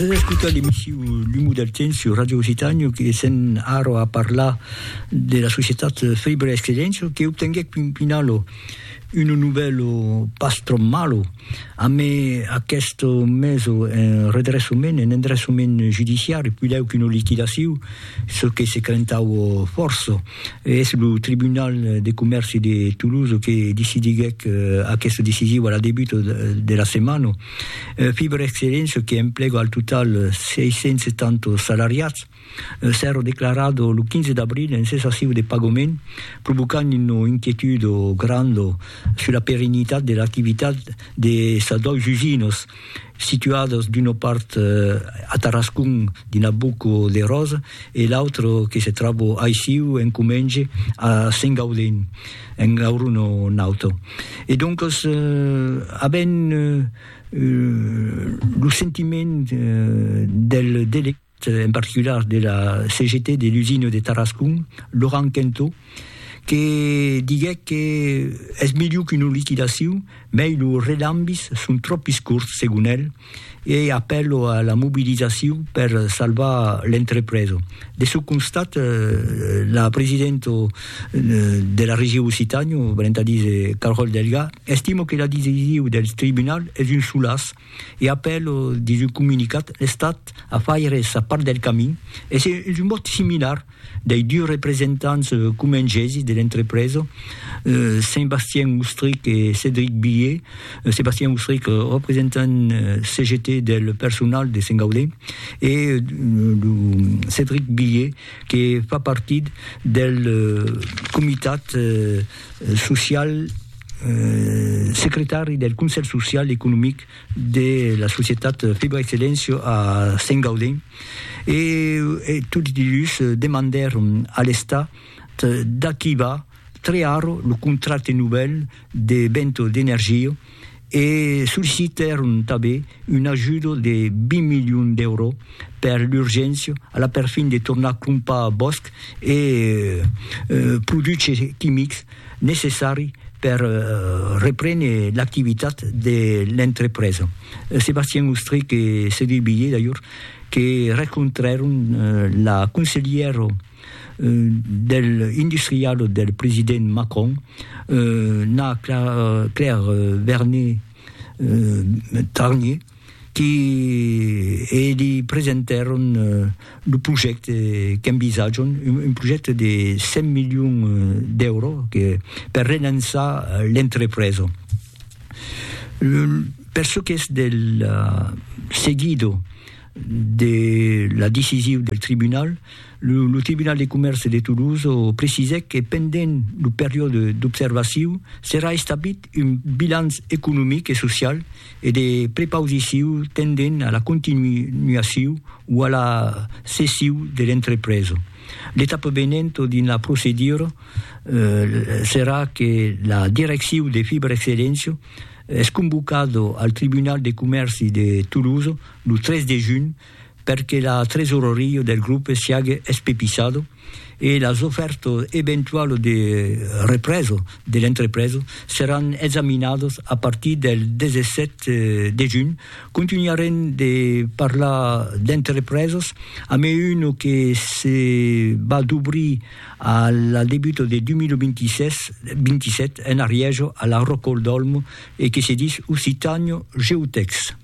Se ascolta l'emissione L'Umo del Temps su Radio Occitania che sen aro a parlare della società Fibre Excellence che ottenga pinalo un nuovo pastro malo a me a questo mese redressament un endressament giudiziario più leu che una liquidazione so che si crentavo forse è il Tribunal dei Commerci di Toulouse che decide a questo decisivo alla debito della settimana Fibre Excellence che impiega al total 670 salariati sarà dichiarato il 15 aprile in cessazione di pagamento provocando un'inquietude grande sulla perenità dell'attività di due usinos situados d'una parte a Tarascon di Nabucco de Rosa e l'altro che si trova a Isiu in Comenge a Saint-Gaudin in Auruno Nauto e donc abbiamo lo sentimento del délégué in particolare della CGT dell'usine di Tarascon Laurent Quento che dice che è meglio che una liquidazione, ma i relambis sono troppo corti, secondo lui, e appello alla mobilizzazione per salvare l'entreprise. Adesso constate la Presidente della Regione Occitania, Valenta dice Carol Delga, stimo che la decisione del Tribunale è un soulasse e appello di un comunicato l'Estat a fare sa parte del cammino e c'est un modo similare dei due rappresentanti comengesi dell'entreprise, Sébastien Oustric e Cédric Billet. Sébastien Oustric rappresentante CGT del personale di Saint-Gaudin e Cédric Billet che fa parte del comitato social segretario del Conseil social et économique della società Fibre Excellence a Saint-Gaudin e tutti loro demandarono all'État d'attivare creare il contratto nuovo di vento d'energia e sollecitarono anche un aiuto di 20 milioni di euro per l'urgenza alla per fin di tornare a Clumpa Bosc e produrre chimici necessari per riprendere l'attività dell'entreprise. Sébastien Oustric e Cédric Billet, d'ailleurs, che raccontarono la consigliera dell'industriale del presidente Macron, Claire Vernet Tarnier, che gli presentarono il progetto che envisaggiano, un progetto di 6 milioni di euro per rilanciare l'entreprise. Per ciò che è del seguito della decisione del Tribunale, le Tribunal de Commerce de Toulouse précise que pendant le période d'observation sera établi un bilan économique et social et des prépositions tendant à la continuation ou à la cession de l'entreprise. L'étape venante de la procédure sera que la direction de Fibre Excellence est convocado al Tribunal de Commerce de Toulouse le 13 de juin perché la tresoreria del gruppo sia espepissata e le offerte eventuali di ripresa dell'entreprise saranno esaminate a partire del 17 di giugno. Continueremo a parlare di entreprise, a me uno che si va ad aprire al debito del 2027 in Ariège, alla Rocca d'Olmo, e che si dice Occitania Geotex.